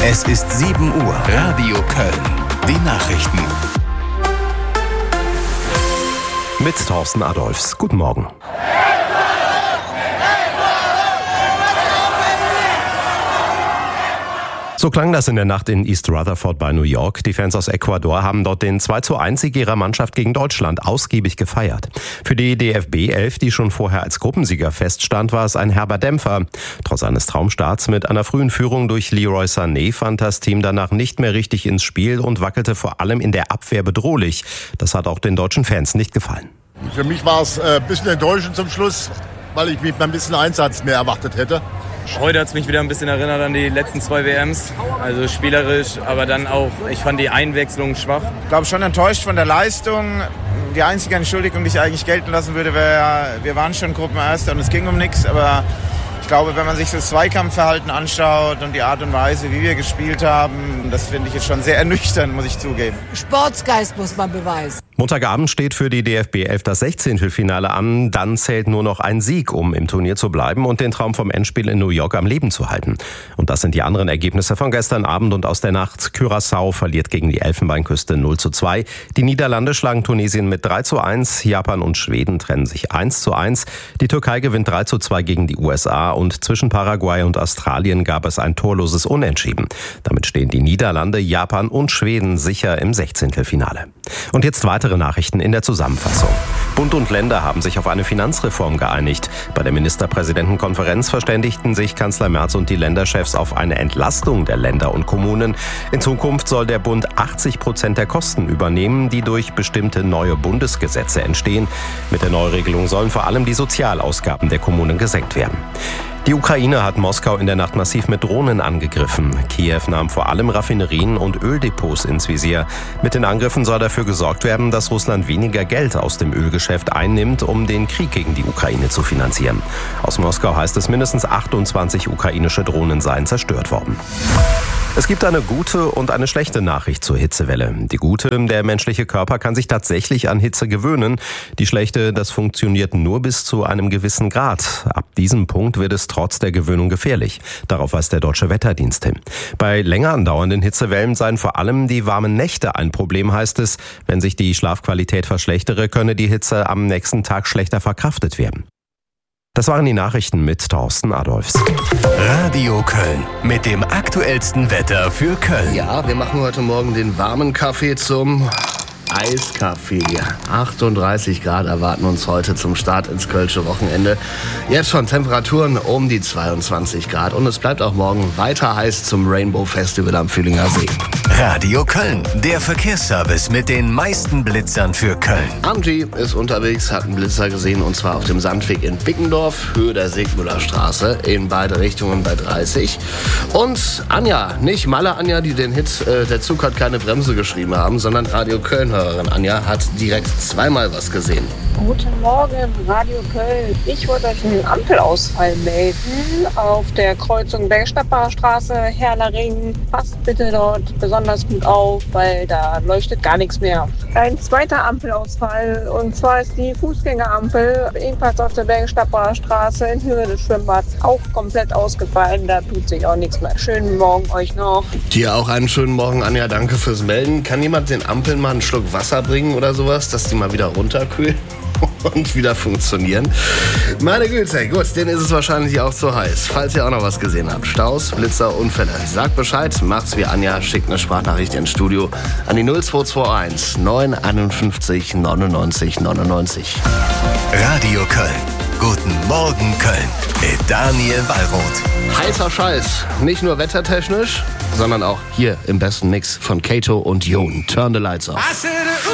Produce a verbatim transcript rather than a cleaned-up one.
Es ist sieben Uhr. Radio Köln. Die Nachrichten. Mit Thorsten Adolfs. Guten Morgen. So klang das in der Nacht in East Rutherford bei New York. Die Fans aus Ecuador haben dort den zwei zu eins Sieg ihrer Mannschaft gegen Deutschland ausgiebig gefeiert. Für die D F B elf, die schon vorher als Gruppensieger feststand, war es ein herber Dämpfer. Trotz eines Traumstarts mit einer frühen Führung durch Leroy Sané fand das Team danach nicht mehr richtig ins Spiel und wackelte vor allem in der Abwehr bedrohlich. Das hat auch den deutschen Fans nicht gefallen. Für mich war es ein bisschen enttäuschend zum Schluss, weil ich mich ein bisschen Einsatz mehr erwartet hätte. Heute hat es mich wieder ein bisschen erinnert an die letzten zwei W Ms, also spielerisch, aber dann auch, ich fand die Einwechslung schwach. Ich glaube schon enttäuscht von der Leistung. Die einzige Entschuldigung, die ich eigentlich gelten lassen würde, wäre, wir waren schon Gruppenerster und es ging um nichts, aber ich glaube, wenn man sich das Zweikampfverhalten anschaut und die Art und Weise, wie wir gespielt haben, das finde ich jetzt schon sehr ernüchternd, muss ich zugeben. Sportsgeist muss man beweisen. Montagabend steht für die D F B elf das Sechzehntelfinale an. Dann zählt nur noch ein Sieg, um im Turnier zu bleiben und den Traum vom Endspiel in New York am Leben zu halten. Und das sind die anderen Ergebnisse von gestern Abend und aus der Nacht. Curaçao verliert gegen die Elfenbeinküste null zu zwei. Die Niederlande schlagen Tunesien mit drei zu eins. Japan und Schweden trennen sich eins zu eins. Die Türkei gewinnt drei zu zwei gegen die U S A. Und zwischen Paraguay und Australien gab es ein torloses Unentschieden. Damit stehen die Niederlande, Japan und Schweden sicher im Sechzehntelfinale. Und jetzt weitere Nachrichten in der Zusammenfassung. Bund und Länder haben sich auf eine Finanzreform geeinigt. Bei der Ministerpräsidentenkonferenz verständigten sich Kanzler Merz und die Länderchefs auf eine Entlastung der Länder und Kommunen. In Zukunft soll der Bund achtzig Prozent der Kosten übernehmen, die durch bestimmte neue Bundesgesetze entstehen. Mit der Neuregelung sollen vor allem die Sozialausgaben der Kommunen gesenkt werden. Die Ukraine hat Moskau in der Nacht massiv mit Drohnen angegriffen. Kiew nahm vor allem Raffinerien und Öldepots ins Visier. Mit den Angriffen soll dafür gesorgt werden, dass Russland weniger Geld aus dem Ölgeschäft einnimmt, um den Krieg gegen die Ukraine zu finanzieren. Aus Moskau heißt es, mindestens achtundzwanzig ukrainische Drohnen seien zerstört worden. Es gibt eine gute und eine schlechte Nachricht zur Hitzewelle. Die gute, der menschliche Körper kann sich tatsächlich an Hitze gewöhnen. Die schlechte, das funktioniert nur bis zu einem gewissen Grad. Ab diesem Punkt wird es trotz der Gewöhnung gefährlich. Darauf weist der Deutsche Wetterdienst hin. Bei länger andauernden Hitzewellen seien vor allem die warmen Nächte ein Problem, heißt es. Wenn sich die Schlafqualität verschlechtere, könne die Hitze am nächsten Tag schlechter verkraftet werden. Das waren die Nachrichten mit Thorsten Adolfs. Radio Köln mit dem aktuellsten Wetter für Köln. Ja, wir machen heute Morgen den warmen Kaffee zum Eiskaffee. achtunddreißig Grad erwarten uns heute zum Start ins Kölsche Wochenende. Jetzt schon Temperaturen um die zweiundzwanzig Grad und es bleibt auch morgen weiter heiß zum Rainbow Festival am Fühlinger See. Radio Köln, der Verkehrsservice mit den meisten Blitzern für Köln. Angie ist unterwegs, hat einen Blitzer gesehen und zwar auf dem Sandweg in Bickendorf, Höhe der Segmüllerstraße, in beide Richtungen bei dreißig. Und Anja, nicht Malle Anja, die den Hit äh, Der Zug hat keine Bremse geschrieben haben, sondern Radio Köln-Hörerin Anja hat direkt zweimal was gesehen. Guten Morgen, Radio Köln. Ich wollte euch einen Ampelausfall melden auf der Kreuzung Bergstadtbarer Straße, Herrlering. Passt bitte dort besonders gut auf, weil da leuchtet gar nichts mehr. Ein zweiter Ampelausfall, und zwar ist die Fußgängerampel ebenfalls auf der Bergstadtbarer Straße in Höhe des Schwimmbads auch komplett ausgefallen. Da tut sich auch nichts mehr. Schönen Morgen euch noch. Dir auch einen schönen Morgen, Anja. Danke fürs Melden. Kann jemand den Ampeln mal einen Schluck Wasser bringen oder sowas, dass die mal wieder runterkühlen und wieder funktionieren? Meine Güte, gut, denen ist es wahrscheinlich auch zu heiß. Falls ihr auch noch was gesehen habt, Staus, Blitzer, Unfälle, sagt Bescheid, macht's wie Anja, schickt eine Sprachnachricht ins Studio an die null zwei zwei eins neun fünf eins neunundneunzig neunundneunzig. Radio Köln. Guten Morgen Köln mit Daniel Wallroth. Heißer Scheiß, nicht nur wettertechnisch, sondern auch hier im besten Mix von Kato und Jon. Turn the lights off.